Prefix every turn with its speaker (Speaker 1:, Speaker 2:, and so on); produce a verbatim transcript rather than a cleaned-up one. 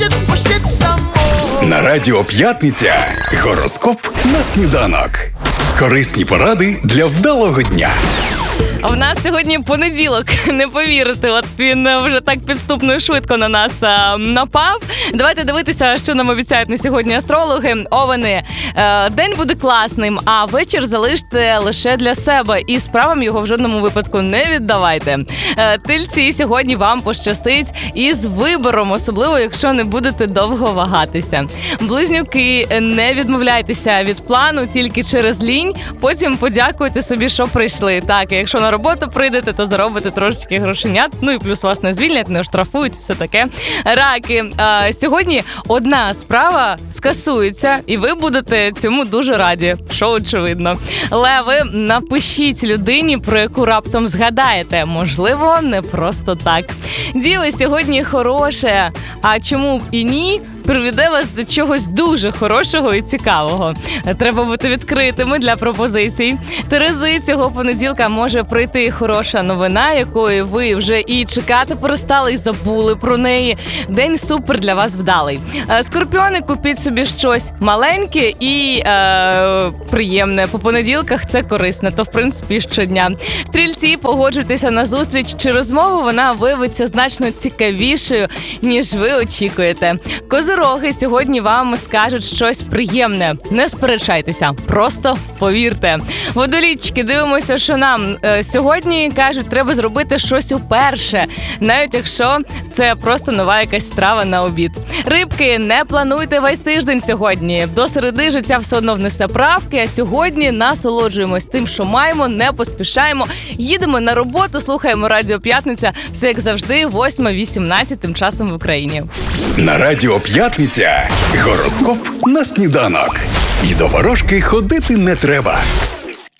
Speaker 1: На Радіо П'ятниця гороскоп на сніданок. Корисні поради для вдалого дня.
Speaker 2: А в нас сьогодні понеділок, не повірите, от він вже так підступно і швидко на нас а, напав. Давайте дивитися, що нам обіцяють на сьогодні астрологи. Овени, е, день буде класним, а вечір залиште лише для себе і справам його в жодному випадку не віддавайте. Е, тельці, сьогодні вам пощастить із вибором, особливо якщо не будете довго вагатися. Близнюки, не відмовляйтеся від плану тільки через лінь, потім подякуйте собі, що прийшли. Так, якщо на роботу прийдете, то заробите трошечки грошенят, ну і плюс вас не звільнять, не оштрафують, все таке. Раки, а, сьогодні одна справа скасується, і ви будете цьому дуже раді, що очевидно. Леви, напишіть людині, про яку раптом згадаєте, можливо, не просто так. Діви, сьогодні хороше, а чому б і ні? Приведе вас до чогось дуже хорошого і цікавого. Треба бути відкритими для пропозицій. Терези, цього понеділка може прийти хороша новина, якої ви вже і чекати перестали, і забули про неї. День супер для вас вдалий. Скорпіони, купіть собі щось маленьке і е, приємне. По понеділках це корисне, то в принципі щодня. Стрільці, погоджуйтеся на зустріч чи розмову, вона виявиться значно цікавішою, ніж ви очікуєте. Козироги, сьогодні вам скажуть щось приємне. Не сперечайтеся, просто повірте. Водолійчики, дивимося, що нам е, сьогодні кажуть, треба зробити щось уперше, навіть якщо це просто нова якась страва на обід. Рибки, не плануйте весь тиждень сьогодні. До середи життя все одно внесе правки, а сьогодні насолоджуємось тим, що маємо, не поспішаємо. Їдемо на роботу, слухаємо Радіо П'ятниця. Все як завжди, восьма вісімнадцять тим часом в Україні.
Speaker 1: На Радіо П'ятниця гороскоп на сніданок. І до ворожки ходити не треба.